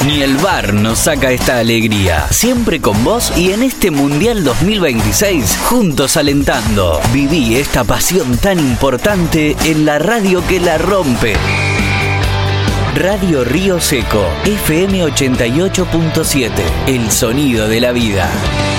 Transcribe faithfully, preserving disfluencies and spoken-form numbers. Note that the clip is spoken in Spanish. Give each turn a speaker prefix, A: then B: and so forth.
A: Ni el V A R nos saca esta alegría. Siempre con vos y en este Mundial dos mil veintiséis, juntos alentando. Viví esta pasión tan importante en la radio que la rompe. Radio Río Seco, F M ochenta y ocho punto siete, el sonido de la vida.